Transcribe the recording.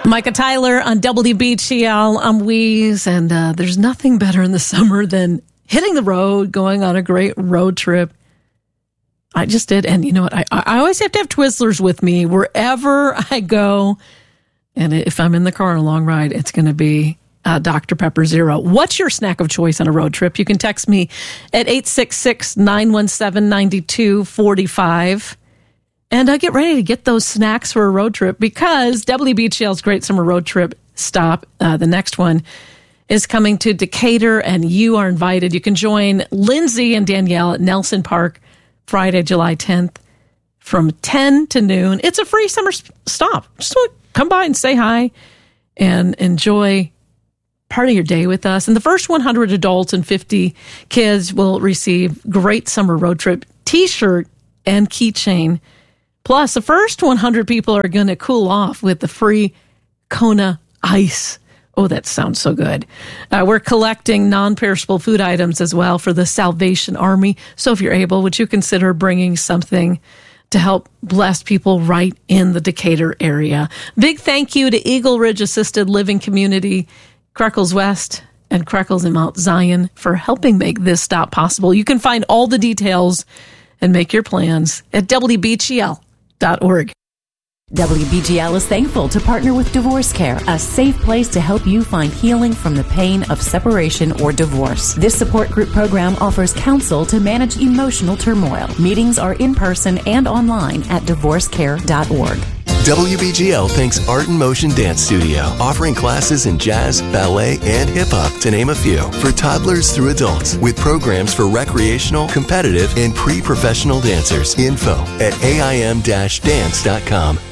Micah Tyler on WBGL. I'm Weeze, and there's nothing better in the summer than hitting the road, going on a great road trip. I just did, and you know what? I always have to have Twizzlers with me wherever I go, and if I'm in the car on a long ride, it's going to be Dr. Pepper Zero. What's your snack of choice on a road trip? You can text me at 866-917-9245. And get ready to get those snacks for a road trip, because WBGL's Great Summer Road Trip stop, the next one, is coming to Decatur, and you are invited. You can join Lindsay and Danielle at Nelson Park Friday, July 10th from 10 to noon. It's a free summer stop. Just come by and say hi and enjoy part of your day with us. And the first 100 adults and 50 kids will receive Great Summer Road Trip t-shirt and keychain. Plus, the first 100 people are going to cool off with the free Kona Ice. Oh, that sounds so good. We're collecting non-perishable food items as well for the Salvation Army. So if you're able, would you consider bringing something to help bless people right in the Decatur area? Big thank you to Eagle Ridge Assisted Living Community, Creckles West, and Creckles in Mount Zion for helping make this stop possible. You can find all the details and make your plans at WBGL.org. WBGL is thankful to partner with Divorce Care, a safe place to help you find healing from the pain of separation or divorce. This support group program offers counsel to manage emotional turmoil. Meetings are in person and online at divorcecare.org. WBGL thanks Art in Motion Dance Studio, offering classes in jazz, ballet, and hip-hop, to name a few, for toddlers through adults, with programs for recreational, competitive, and pre-professional dancers. Info at aim-dance.com.